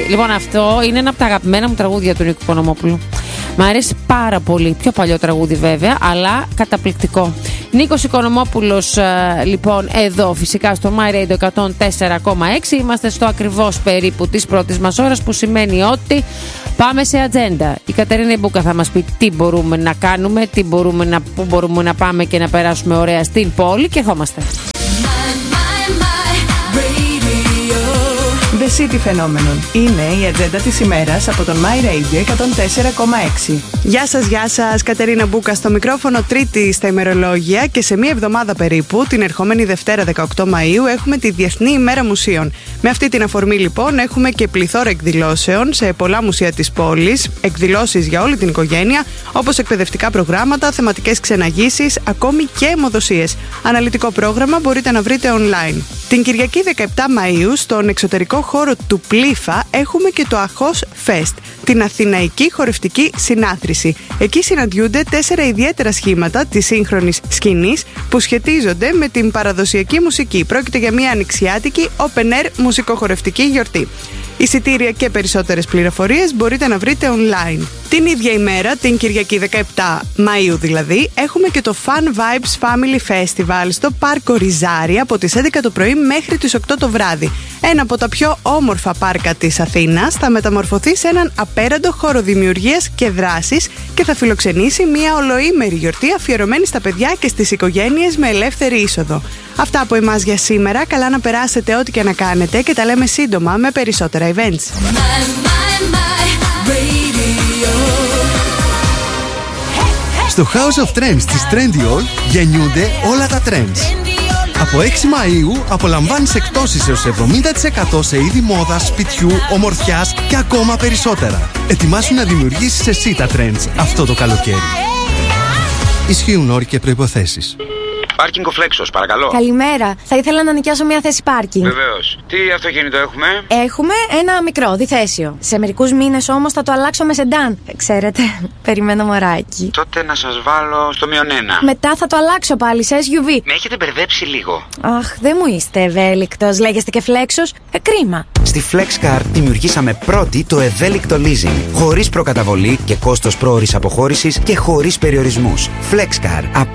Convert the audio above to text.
Λοιπόν, αυτό είναι ένα από τα αγαπημένα μου τραγούδια του Νίκου Οικονομόπουλου. Μ' αρέσει πάρα πολύ. Πιο παλιό τραγούδι βέβαια, αλλά καταπληκτικό. Νίκος Οικονομόπουλος, λοιπόν, εδώ φυσικά στο My Radio 104,6. Είμαστε στο ακριβώς περίπου της πρώτης μας ώρας, που σημαίνει ότι πάμε σε ατζέντα. Η Κατερίνα Μπούκα θα μας πει τι μπορούμε να κάνουμε, πού μπορούμε να πάμε και να περάσουμε ωραία στην πόλη, και ερχόμαστε. The City Phenomenon είναι η ατζέντα της ημέρας από τον My Radio 104,6. Γεια σας, Κατερίνα Μπούκα στο μικρόφωνο, Τρίτη στα ημερολόγια, και σε μία εβδομάδα περίπου, την ερχόμενη Δευτέρα 18 Μαΐου, έχουμε τη Διεθνή ημέρα μουσείων. Με αυτή την αφορμή, λοιπόν, έχουμε και πληθώρα εκδηλώσεων σε πολλά μουσεία της πόλης, εκδηλώσεις για όλη την οικογένεια, όπως εκπαιδευτικά προγράμματα, θεματικές ξεναγήσεις, ακόμη και αιμοδοσίες. Αναλυτικό πρόγραμμα μπορείτε να βρείτε online. Την Κυριακή 17 Μαΐου, στον εξωτερικό χώρο του Πλήφα, έχουμε και το Αχώς Fest, την Αθηναϊκή χορευτική συνάθρηση. Εκεί συναντιούνται 4 ιδιαίτερα σχήματα της σύγχρονης σκηνής που σχετίζονται με την παραδοσιακή μουσική. Πρόκειται για μια ανοιξιάτικη open air μουσικοχορευτική γιορτή. Εισιτήρια και περισσότερες πληροφορίες μπορείτε να βρείτε online. Την ίδια ημέρα, την Κυριακή 17 Μαΐου δηλαδή, έχουμε και το Fun Vibes Family Festival στο Πάρκο Ριζάρι από τις 11 το πρωί μέχρι τις 8 το βράδυ. Ένα από τα πιο όμορφα πάρκα της Αθήνας θα μεταμορφωθεί σε έναν απέραντο χώρο δημιουργίας και δράσης και θα φιλοξενήσει μια ολοήμερη γιορτή αφιερωμένη στα παιδιά και στις οικογένειες με ελεύθερη είσοδο. Αυτά από εμάς για σήμερα. Καλά να περάσετε ό,τι και να κάνετε, και τα λέμε σύντομα με περισσότερα events. Στο House of Trends της Trendyol γεννιούνται όλα τα trends. Από 6 Μαΐου απολαμβάνεις εκπτώσεις έως 70% σε είδη μόδας, σπιτιού, ομορφιάς και ακόμα περισσότερα. Ετοιμάσου να δημιουργήσεις εσύ τα trends αυτό το καλοκαίρι. Ισχύουν όροι και προϋποθέσεις. Πάρκινγκ ο Φλέξος, παρακαλώ. Καλημέρα. Θα ήθελα να νοικιάσω μια θέση πάρκινγκ. Βεβαίως. Τι αυτοκίνητο έχουμε? Έχουμε ένα μικρό, διθέσιο. Σε μερικούς μήνες όμως θα το αλλάξω με σεντάν. Ξέρετε, περιμένω μωράκι. Τότε να σας βάλω στο -1. Μετά θα το αλλάξω πάλι σε SUV. Με έχετε μπερδέψει λίγο. Αχ, δεν μου είστε ευέλικτος. Λέγεστε και Φλέξος. Κρίμα. Στη FlexCar δημιουργήσαμε πρώτη το ευέλικτο leasing. Χωρίς προκαταβολή και κόστος πρόωρης αποχώρησης και χωρίς περιορισμούς. FlexCar.